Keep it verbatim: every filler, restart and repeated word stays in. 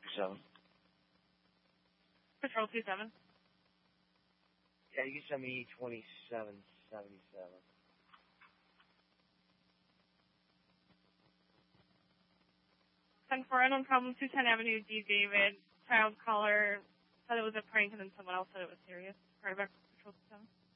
seven. Patrol two seven. Yeah, you can send me twenty-seven seventy-seven. ten four, unknown problem, two ten Avenue D. David. Child caller said it was a prank, and then someone else said it was serious. Right back to Patrol two seven.